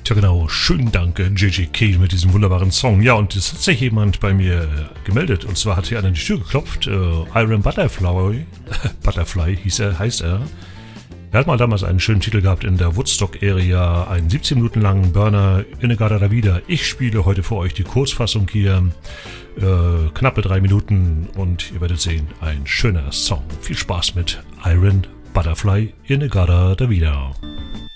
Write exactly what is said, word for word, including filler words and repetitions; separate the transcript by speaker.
Speaker 1: Ja genau, schönen Dank J J K mit diesem wunderbaren Song. Ja, und es hat sich jemand bei mir gemeldet. Und zwar hat hier einer an die Tür geklopft. Äh, Iron Butterfly, Butterfly hieß er, heißt er. Er hat mal damals einen schönen Titel gehabt in der Woodstock-Area, einen siebzehn Minuten langen Burner, Inegada da wieder. Ich spiele heute für euch die Kurzfassung hier, äh, knappe drei Minuten und ihr werdet sehen, ein schöner Song. Viel Spaß mit Iron Butterfly, Inegada da wieder.